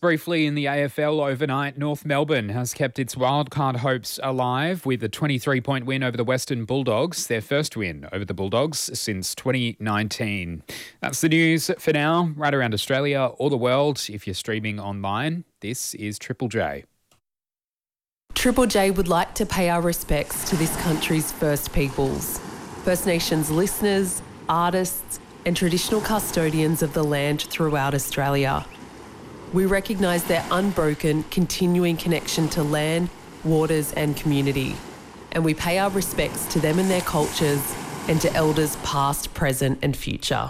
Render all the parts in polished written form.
briefly in the AFL overnight, North Melbourne has kept its wildcard hopes alive with a 23-point win over the Western Bulldogs, their first win over the Bulldogs since 2019. That's the news for now, right around Australia or the world. If you're streaming online, this is Triple J. Triple J would like to pay our respects to this country's First Peoples, First Nations listeners, artists, and traditional custodians of the land throughout Australia. We recognise their unbroken, continuing connection to land, waters and community, and we pay our respects to them and their cultures and to elders past, present and future.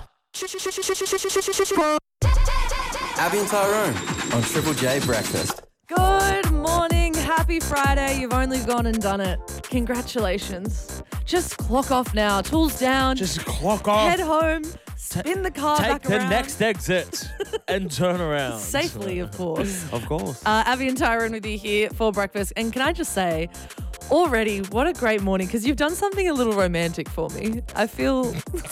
Abby and Tyrone on Triple J Breakfast. Good morning. Happy Friday. You've only gone and done it. Congratulations. Just clock off now. Tools down. Just clock off. Head home. Spin the car back Take the around. next exit and turn around. Safely, of course. Of course. Abby and Tyrone with you here for breakfast. And can I just say, already, what a great morning, because you've done something a little romantic for me. I feel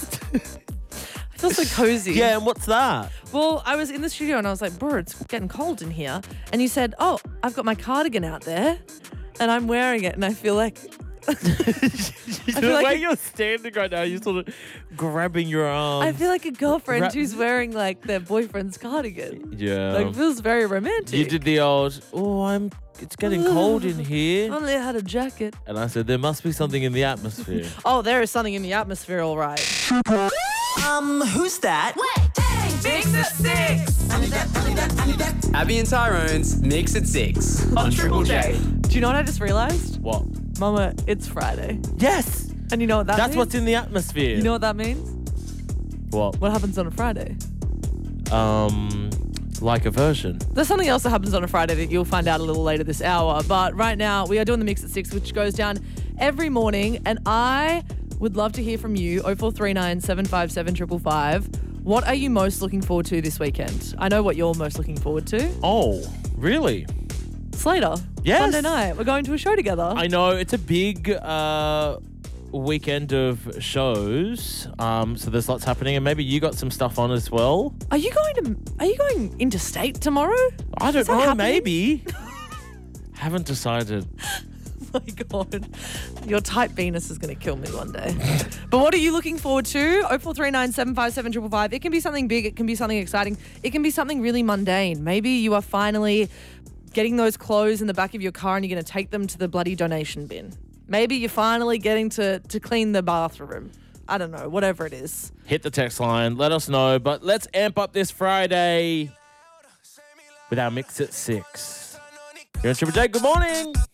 so cozy. Yeah, and what's that? Well, I was in the studio and I was like, bro, it's getting cold in here. And you said, oh, I've got my cardigan out there and I'm wearing it and I feel like... The way you're standing right now, you're sort of grabbing your arms. I feel like a girlfriend who's wearing like their boyfriend's cardigan. Yeah. Like, it feels very romantic. You did the old, it's getting cold in here. I only had a jacket. And I said, there must be something in the atmosphere. Oh, there is something in the atmosphere, all right. Who's that? Mix at 6. Abby and Tyrone's Mix at 6 on Triple J. Do you know what I just realised? What? Mama, it's Friday. Yes! And you know what that means? That's what's in the atmosphere. You know what that means? What? What happens on a Friday? Like a version. There's something else that happens on a Friday that you'll find out a little later this hour. But right now, we are doing the Mix at 6, which goes down every morning. And I would love to hear from you, 0439 757 555. What are you most looking forward to this weekend? I know what you're most looking forward to. Oh, really? Slater. Yes. Sunday night. We're going to a show together. I know. It's a big weekend of shows. So there's lots happening. And maybe you got some stuff on as well. Are you going interstate tomorrow? I don't Is that know. happening? Maybe. Haven't decided. Oh my God. Your tight Venus is going to kill me one day. But what are you looking forward to? 0439 757 555. It can be something big. It can be something exciting. It can be something really mundane. Maybe you are finally getting those clothes in the back of your car and you're going to take them to the bloody donation bin. Maybe you're finally getting to clean the bathroom. I don't know. Whatever it is. Hit the text line. Let us know. But let's amp up this Friday with our Mix at 6. You're on Triple J. Good morning.